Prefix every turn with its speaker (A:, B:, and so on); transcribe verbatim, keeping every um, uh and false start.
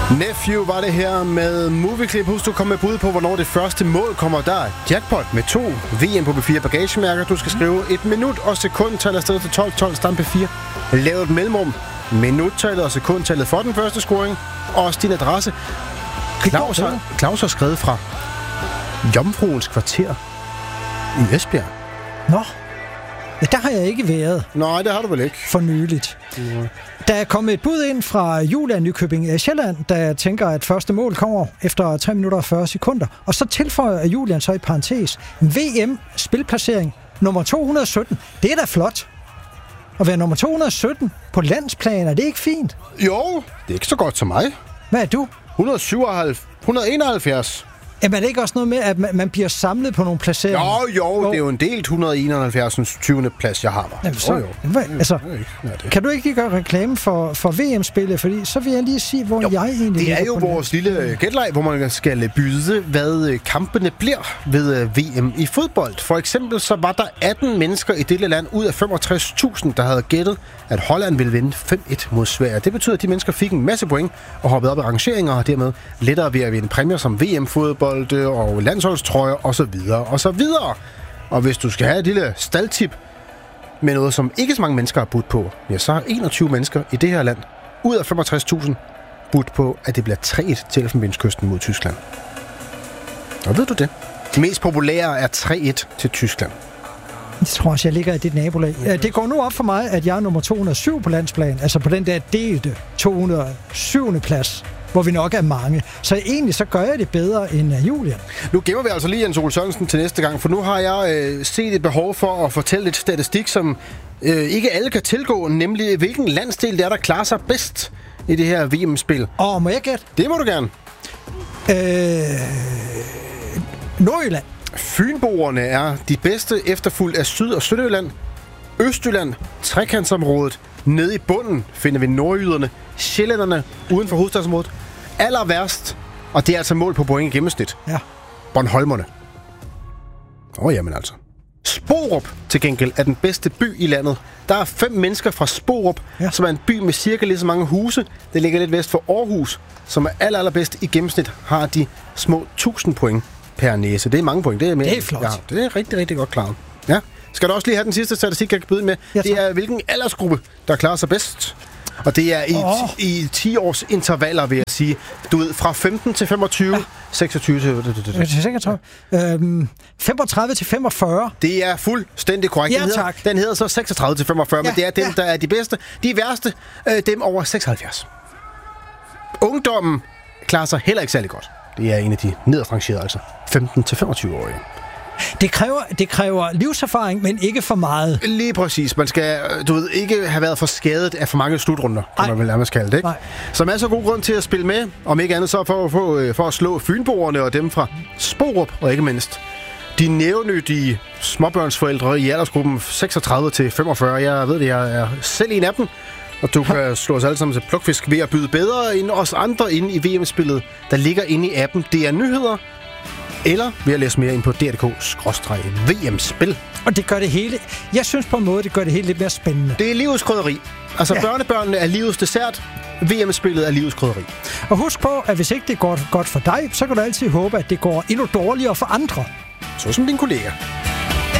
A: Nephew var det her med Movieclip. Husk, du kommer med bud på, hvornår det første mål kommer. Der er jackpot med to V M på B fire bagagemærker. Du skal skrive et minut og sekundtal afsted til tolv tolv stamp B fire. Lav et mellemrum. Minuttallet og sekundtallet for den første scoring. Og også din adresse. Claus har, Claus har skrevet fra Jomfruens Kvarter i Esbjerg.
B: Nå, ja, der har jeg ikke været.
A: Nej, det har du vel ikke.
B: For nyligt. Ja. Der er kommet et bud ind fra Julia Nykøbing af Sjælland, der tænker, at første mål kommer efter tre minutter og fyrre sekunder. Og så tilføjer Julian så i parentes V M-spilplacering nummer to hundrede og sytten. Det er da flot. At være nummer to hundrede og sytten på landsplan, er det ikke fint?
A: Jo, det er ikke så godt som mig.
B: Hvad er du?
A: et hundrede og syvoghalvfjerds. et hundrede og enoghalvfjerds.
B: Jamen er det ikke også noget med, at man bliver samlet på nogle placeringer?
A: Jo, jo, jo. Det er jo en delt et hundrede og enoghalvfjerds tyvende plads, jeg har der.
B: Jamen, så,
A: jo, jo.
B: Hvad, altså,
A: ja,
B: kan du ikke lige gøre reklame for, for V M-spillet? Fordi så vil jeg lige sige, hvor jo, jeg egentlig...
A: Det er jo vores lille gætleg, hvor man skal byde, hvad kampene bliver ved V M i fodbold. For eksempel så var der atten mennesker i dette land ud af femogtres tusind, der havde gættet, at Holland ville vinde fem et mod Sverige. Det betyder, at de mennesker fik en masse point og hoppede op i rangeringer og dermed lettere ved at vinde præmier som V M-fodbold og landsholdstrøjer og så videre og så videre. Og hvis du skal have et lille staldtip med noget, som ikke så mange mennesker har budt på, ja, så har enogtyve mennesker i det her land ud af femogtres tusind budt på, at det bliver tre et til Elfenbenskysten mod Tyskland. Og ved du det? Det mest populære er tre et til Tyskland.
B: Jeg tror også, jeg ligger i dit nabolag. Det går nu op for mig, at jeg er nummer to hundrede og syv på landsplan, altså på den der delte to hundrede og syvende plads, hvor vi nok er mange. Så egentlig så gør jeg det bedre end Julian.
A: Nu gemmer vi altså lige Jens Ole Sørensen til næste gang, for nu har jeg øh, set et behov for at fortælle lidt statistik, som øh, ikke alle kan tilgå, nemlig hvilken landsdel det er, der klarer sig bedst i det her V M-spil.
B: Åh, må jeg gætte?
A: Det må du gerne.
B: Øh... Nordjylland.
A: Fynboerne er de bedste, efterfulgt af Syd- og Sønderjylland, Østjylland, trekantsområdet. Nede i bunden finder vi nordjyderne, sjællænderne uden for hovedstadsområdet. Aller værst, og det er altså mål på point i gennemsnit.
B: Ja.
A: Bornholmerne. Åh, oh, jamen altså. Sporup til gengæld er den bedste by i landet. Der er fem mennesker fra Sporup, ja. Som er en by med cirka lige så mange huse. Det ligger lidt vest for Aarhus, som er aller, allerbedst i gennemsnit, har de små tusind point per næse. Det er mange point. Det er, mere,
B: det er flot.
A: Ja, det er rigtig, rigtig godt klaret. Ja. Skal du også lige have den sidste statistik, jeg kan byde med? Ja, det er, hvilken aldersgruppe, der klarer sig bedst. Og det er i, oh. i ti års intervaller, vil jeg sige. Du ved, fra femten til femogtyve, ja. seksogtyve til...
B: seksogtredive. Øhm, femogtredive til femogfyrre.
A: Det er fuldstændig korrekt.
B: Ja,
A: den, hedder,
B: tak.
A: den hedder så seksogtredive til femogfyrre, ja, men det er dem, ja. Der er de bedste. De værste, øh, dem over seksoghalvfjerds. Ungdommen klarer sig heller ikke særlig godt. Det er en af de nederst rangerede, altså femten til femogtyve-årige.
B: Det kræver, det kræver livserfaring, men ikke for meget.
A: Lige præcis. Man skal, du ved, ikke have været for skadet af for mange slutrunder, kan Ej. man vel nærmest kalde det, ikke? Nej. Så masser af god grund til at spille med, om ikke andet så for, for, for at slå fynboerne og dem fra Sporup, og ikke mindst de nævnyttige småbørnsforældre i aldersgruppen seksogtredive til femogfyrre. Jeg ved det, jeg er selv en af dem, og du kan slå os alle sammen til plukfisk ved at byde bedre end os andre inde i V M-spillet, der ligger inde i appen. Det er nyheder, eller ved at læse mere ind på d r punktum d k skråstreg V M-spil.
B: Og det gør det hele... Jeg synes på en måde, det gør det hele lidt mere spændende.
A: Det er livets krydderi. Altså, ja. Børnebørnene er livets dessert. V M-spillet er livets krydderi.
B: Og husk på, at hvis ikke det går godt for dig, så kan du altid håbe, at det går endnu dårligere for andre.
A: Så som din kollega.